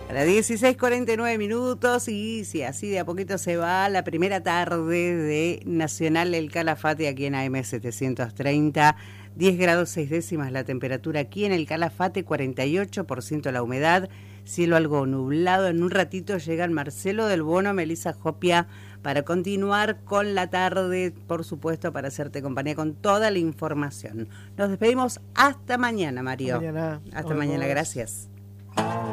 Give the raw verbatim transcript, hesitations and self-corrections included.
A las dieciséis cuarenta y nueve minutos y si así de a poquito se va la primera tarde de Nacional El Calafate aquí en A M setecientos treinta, diez grados seis décimas la temperatura aquí en El Calafate, cuarenta y ocho por ciento la humedad, cielo algo nublado. En un ratito llegan Marcelo del Bono, Melissa Jopia para continuar con la tarde, por supuesto, para hacerte compañía con toda la información. Nos despedimos hasta mañana, Mario. Hasta mañana. Hasta mañana, gracias.